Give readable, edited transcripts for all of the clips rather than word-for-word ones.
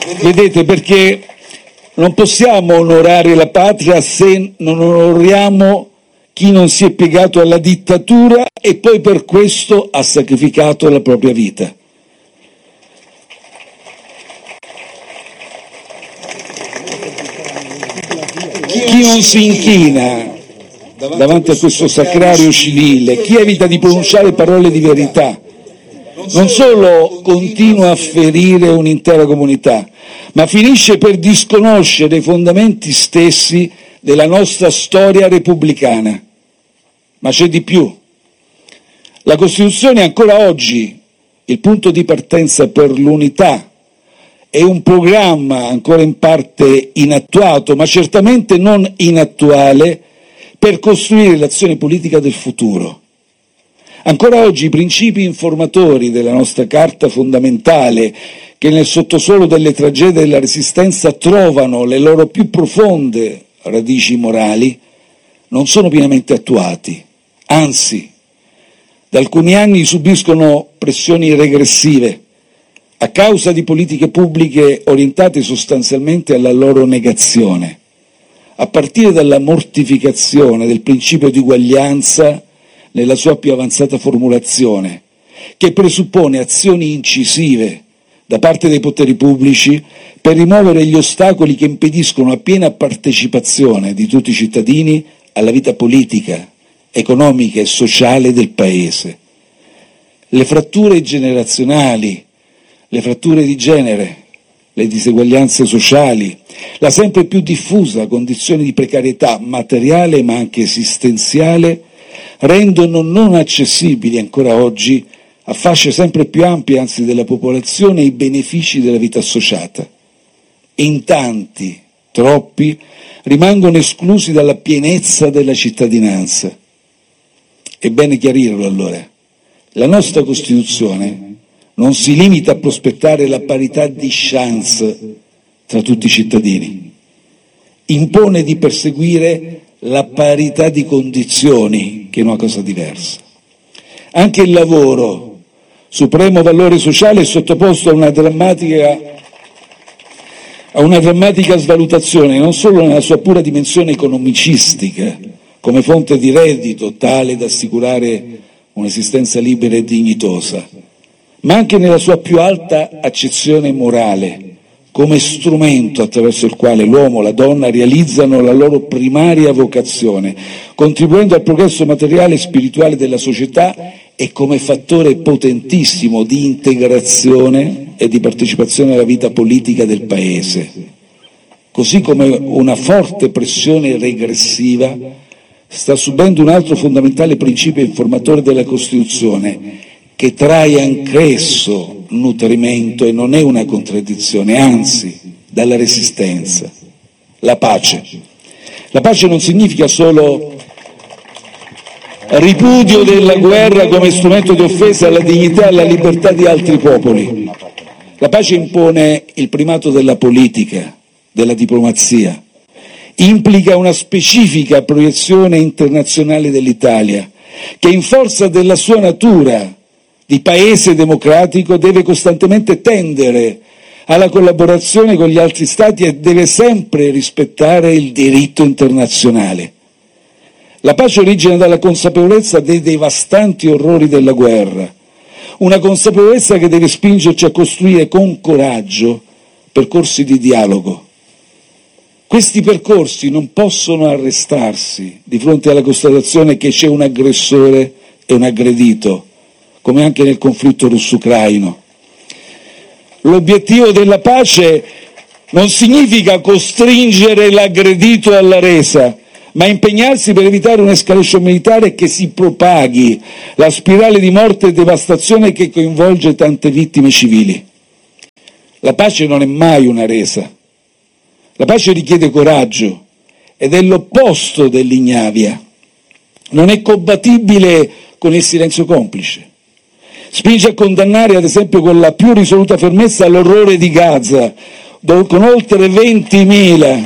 Vedete, perché non possiamo onorare la patria se non onoriamo chi non si è piegato alla dittatura e poi per questo ha sacrificato la propria vita. Chi non si inchina davanti a questo sacrario civile, chi evita di pronunciare parole di verità, non solo continua a ferire un'intera comunità, ma finisce per disconoscere i fondamenti stessi della nostra storia repubblicana. Ma c'è di più. La Costituzione è ancora oggi il punto di partenza per l'unità. È un programma ancora in parte inattuato, ma certamente non inattuale, per costruire l'azione politica del futuro. Ancora oggi i principi informatori della nostra Carta fondamentale, che nel sottosuolo delle tragedie della Resistenza trovano le loro più profonde radici morali, non sono pienamente attuati. Anzi, da alcuni anni subiscono pressioni regressive a causa di politiche pubbliche orientate sostanzialmente alla loro negazione, a partire dalla mortificazione del principio di uguaglianza nella sua più avanzata formulazione, che presuppone azioni incisive da parte dei poteri pubblici per rimuovere gli ostacoli che impediscono la piena partecipazione di tutti i cittadini alla vita politica, economica e sociale del Paese. Le fratture generazionali, le fratture di genere, le diseguaglianze sociali, la sempre più diffusa condizione di precarietà materiale ma anche esistenziale rendono non accessibili ancora oggi a fasce sempre più ampie, anzi della popolazione, i benefici della vita associata. E in tanti, troppi, rimangono esclusi dalla pienezza della cittadinanza. È bene chiarirlo allora. La nostra Costituzione non si limita a prospettare la parità di chance tra tutti i cittadini, impone di perseguire la parità di condizioni, che è una cosa diversa. Anche il lavoro, supremo valore sociale, è sottoposto a una drammatica svalutazione, non solo nella sua pura dimensione economicistica, come fonte di reddito tale da assicurare un'esistenza libera e dignitosa, ma anche nella sua più alta accezione morale, come strumento attraverso il quale l'uomo e la donna realizzano la loro primaria vocazione, contribuendo al progresso materiale e spirituale della società e come fattore potentissimo di integrazione e di partecipazione alla vita politica del Paese. Così come una forte pressione regressiva sta subendo un altro fondamentale principio informatore della Costituzione, che trae anch'esso nutrimento e non è una contraddizione, anzi, dalla resistenza, la pace. La pace non significa solo ripudio della guerra come strumento di offesa alla dignità e alla libertà di altri popoli. La pace impone il primato della politica, della diplomazia, implica una specifica proiezione internazionale dell'Italia, che in forza della sua natura di paese democratico deve costantemente tendere alla collaborazione con gli altri Stati e deve sempre rispettare il diritto internazionale. La pace origina dalla consapevolezza dei devastanti orrori della guerra, una consapevolezza che deve spingerci a costruire con coraggio percorsi di dialogo. Questi percorsi non possono arrestarsi di fronte alla constatazione che c'è un aggressore e un aggredito, come anche nel conflitto russo-ucraino. L'obiettivo della pace non significa costringere l'aggredito alla resa, ma impegnarsi per evitare un'escalation militare che si propaghi, la spirale di morte e devastazione che coinvolge tante vittime civili. La pace non è mai una resa. La pace richiede coraggio ed è l'opposto dell'ignavia. Non è compatibile con il silenzio complice. Spinge a condannare, ad esempio, con la più risoluta fermezza l'orrore di Gaza, con oltre 20.000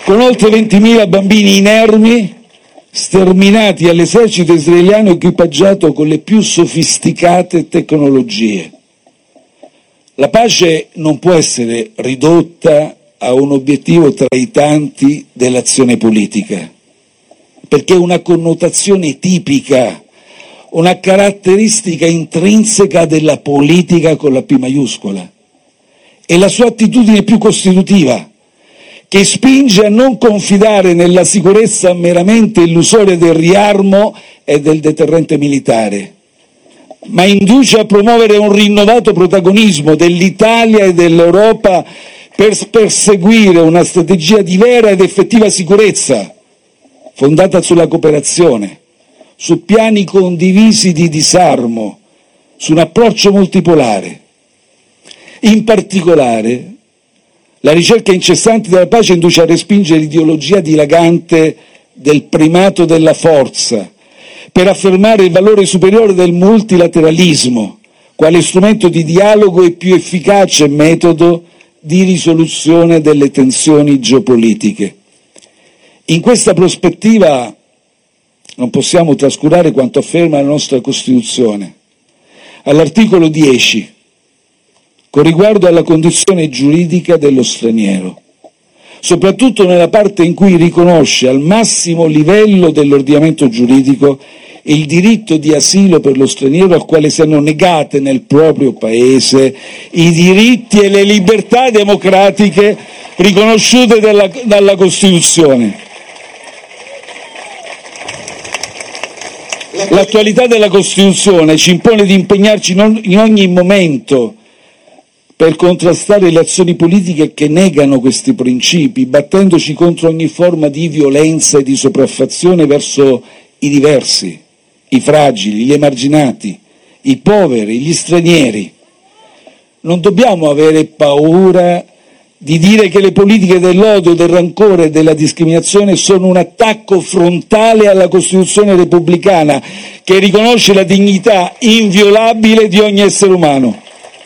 con oltre 20.000 bambini inermi sterminati all'esercito israeliano equipaggiato con le più sofisticate tecnologie. La pace non può essere ridotta a un obiettivo tra i tanti dell'azione politica, perché è una connotazione tipica, una caratteristica intrinseca della politica con la P maiuscola. È la sua attitudine più costitutiva, che spinge a non confidare nella sicurezza meramente illusoria del riarmo e del deterrente militare, ma induce a promuovere un rinnovato protagonismo dell'Italia e dell'Europa per perseguire una strategia di vera ed effettiva sicurezza, fondata sulla cooperazione, su piani condivisi di disarmo, su un approccio multipolare. In particolare, la ricerca incessante della pace induce a respingere l'ideologia dilagante del primato della forza, per affermare il valore superiore del multilateralismo, quale strumento di dialogo e più efficace metodo di risoluzione delle tensioni geopolitiche. In questa prospettiva non possiamo trascurare quanto afferma la nostra Costituzione. All'articolo 10, con riguardo alla condizione giuridica dello straniero, soprattutto nella parte in cui riconosce al massimo livello dell'ordinamento giuridico il diritto di asilo per lo straniero al quale siano negate nel proprio paese i diritti e le libertà democratiche riconosciute dalla Costituzione. L'attualità della Costituzione ci impone di impegnarci in ogni momento per contrastare le azioni politiche che negano questi principi, battendoci contro ogni forma di violenza e di sopraffazione verso i diversi, i fragili, gli emarginati, i poveri, gli stranieri. Non dobbiamo avere paura di dire che le politiche dell'odio, del rancore e della discriminazione sono un attacco frontale alla Costituzione repubblicana, che riconosce la dignità inviolabile di ogni essere umano.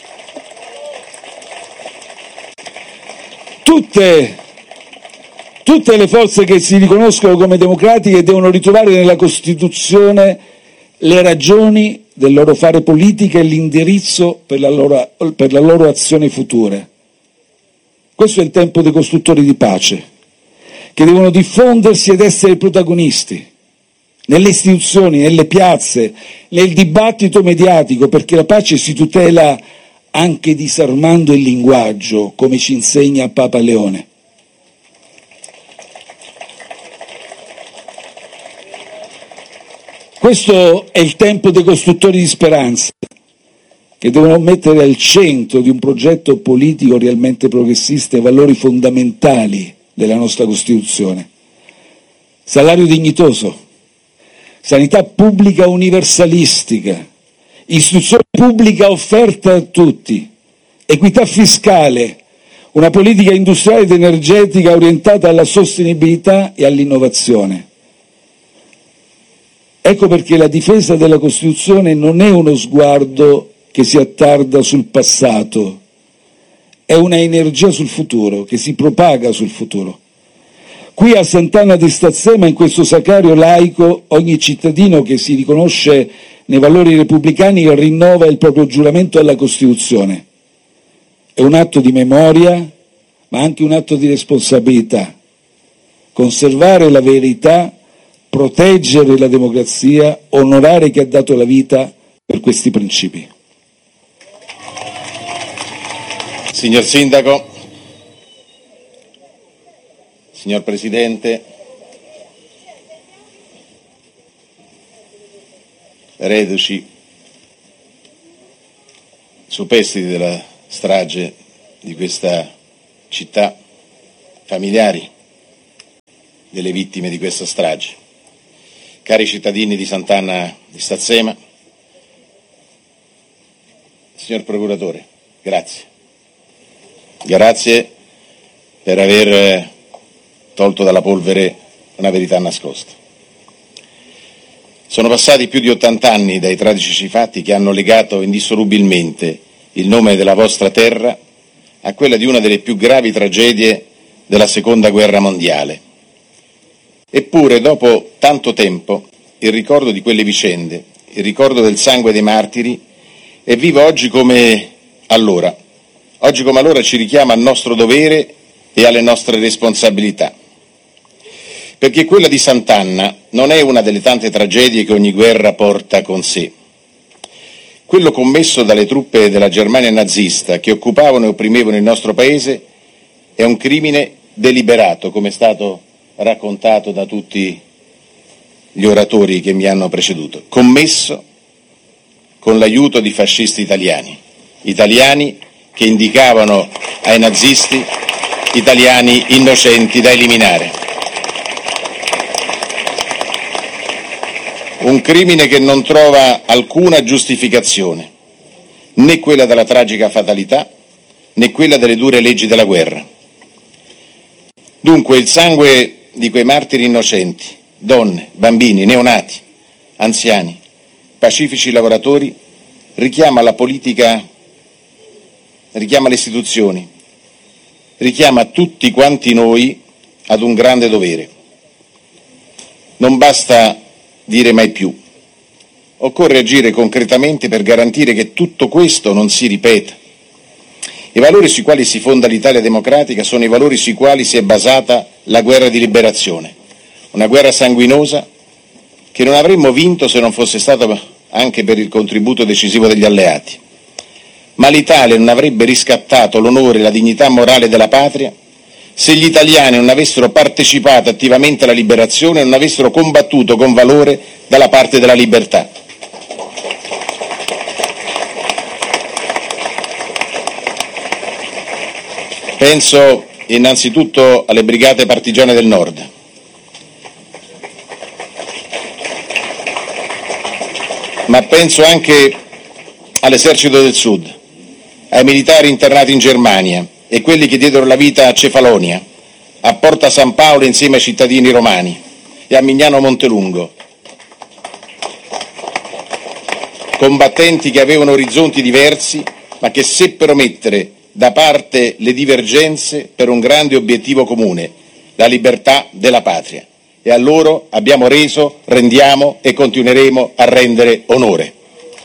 Tutte le forze che si riconoscono come democratiche devono ritrovare nella Costituzione le ragioni del loro fare politica e l'indirizzo per la loro azione futura. Questo è il tempo dei costruttori di pace, che devono diffondersi ed essere protagonisti nelle istituzioni, nelle piazze, nel dibattito mediatico, perché la pace si tutela anche disarmando il linguaggio, come ci insegna Papa Leone. Questo è il tempo dei costruttori di speranza, che devono mettere al centro di un progetto politico realmente progressista i valori fondamentali della nostra Costituzione. Salario dignitoso, sanità pubblica universalistica, istruzione pubblica offerta a tutti, equità fiscale, una politica industriale ed energetica orientata alla sostenibilità e all'innovazione. Ecco perché la difesa della Costituzione non è uno sguardo che si attarda sul passato, è una energia sul futuro, che si propaga sul futuro. Qui a Sant'Anna di Stazzema, in questo sacrario laico, ogni cittadino che si riconosce nei valori repubblicani rinnova il proprio giuramento alla Costituzione. È un atto di memoria, ma anche un atto di responsabilità. Conservare la verità, proteggere la democrazia, onorare chi ha dato la vita per questi principi. Signor Sindaco, signor Presidente, reduci superstiti della strage di questa città, familiari delle vittime di questa strage, cari cittadini di Sant'Anna di Stazzema, signor Procuratore, grazie. Grazie per aver tolto dalla polvere una verità nascosta. Sono passati più di 80 anni dai tragici fatti che hanno legato indissolubilmente il nome della vostra terra a quella di una delle più gravi tragedie della Seconda Guerra Mondiale. Eppure, dopo tanto tempo, il ricordo di quelle vicende, il ricordo del sangue dei martiri, è vivo oggi come allora. Oggi come allora ci richiama al nostro dovere e alle nostre responsabilità. Perché quella di Sant'Anna non è una delle tante tragedie che ogni guerra porta con sé. Quello commesso dalle truppe della Germania nazista che occupavano e opprimevano il nostro paese è un crimine deliberato, come è stato raccontato da tutti gli oratori che mi hanno preceduto, commesso con l'aiuto di fascisti italiani che indicavano ai nazisti italiani innocenti da eliminare. Un crimine che non trova alcuna giustificazione, né quella della tragica fatalità, né quella delle dure leggi della guerra. Dunque il sangue di quei martiri innocenti, donne, bambini, neonati, anziani, pacifici lavoratori, richiama la politica, richiama le istituzioni, richiama tutti quanti noi ad un grande dovere. Non basta dire mai più. Occorre agire concretamente per garantire che tutto questo non si ripeta. I valori sui quali si fonda l'Italia democratica sono i valori sui quali si è basata la guerra di liberazione, una guerra sanguinosa che non avremmo vinto se non fosse stato anche per il contributo decisivo degli alleati. Ma l'Italia non avrebbe riscattato l'onore e la dignità morale della patria se gli italiani non avessero partecipato attivamente alla liberazione e non avessero combattuto con valore dalla parte della libertà. Penso innanzitutto alle brigate partigiane del Nord. Ma penso anche all'esercito del Sud, ai militari internati in Germania e quelli che diedero la vita a Cefalonia, a Porta San Paolo insieme ai cittadini romani e a Mignano Montelungo. Combattenti che avevano orizzonti diversi, ma che seppero mettere da parte le divergenze per un grande obiettivo comune, la libertà della patria. E a loro abbiamo reso, rendiamo e continueremo a rendere onore.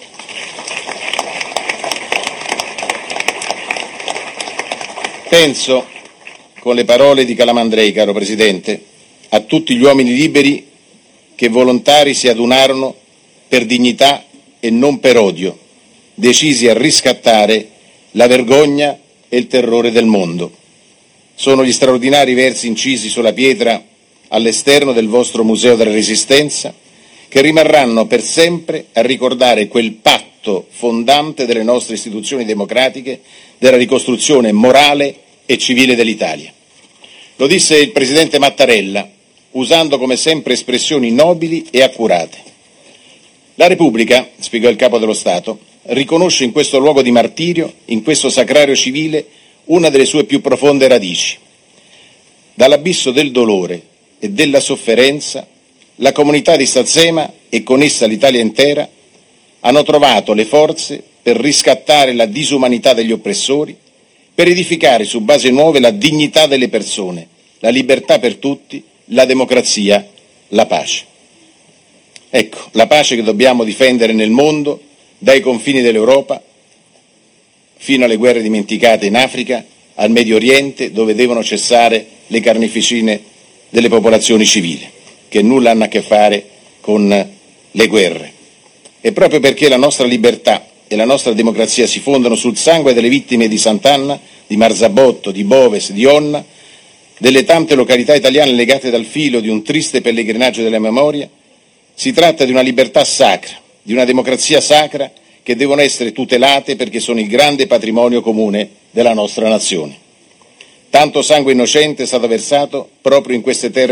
Penso, con le parole di Calamandrei, caro Presidente, a tutti gli uomini liberi che volontari si adunarono per dignità e non per odio, decisi a riscattare la vergogna e il terrore del mondo. Sono gli straordinari versi incisi sulla pietra all'esterno del vostro Museo della Resistenza che rimarranno per sempre a ricordare quel patto fondante delle nostre istituzioni democratiche, della ricostruzione morale e civile dell'Italia. Lo disse il Presidente Mattarella, usando come sempre espressioni nobili e accurate. La Repubblica, spiegò il Capo dello Stato, riconosce in questo luogo di martirio, in questo sacrario civile, una delle sue più profonde radici. Dall'abisso del dolore e della sofferenza, la comunità di Stazzema e con essa l'Italia intera hanno trovato le forze per riscattare la disumanità degli oppressori, per edificare su basi nuove la dignità delle persone, la libertà per tutti, la democrazia, la pace. Ecco, la pace che dobbiamo difendere nel mondo, dai confini dell'Europa fino alle guerre dimenticate in Africa, al Medio Oriente, dove devono cessare le carneficine delle popolazioni civili, che nulla hanno a che fare con le guerre. E proprio perché la nostra libertà e la nostra democrazia si fondano sul sangue delle vittime di Sant'Anna, di Marzabotto, di Boves, di Onna, delle tante località italiane legate dal filo di un triste pellegrinaggio della memoria, si tratta di una libertà sacra, di una democrazia sacra che devono essere tutelate perché sono il grande patrimonio comune della nostra nazione. Tanto sangue innocente è stato versato proprio in queste terre